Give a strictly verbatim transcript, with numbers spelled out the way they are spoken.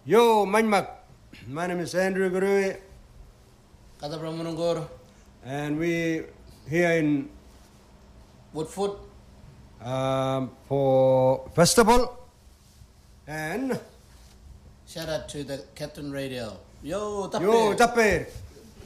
Yo, Manmak. My name is Andrew Gurui. Kata Pramunungur. And we here in Woodfoot. Um, for festival. And shout out to the Captain Radio. Yo, Tappe. Yo, Tappe.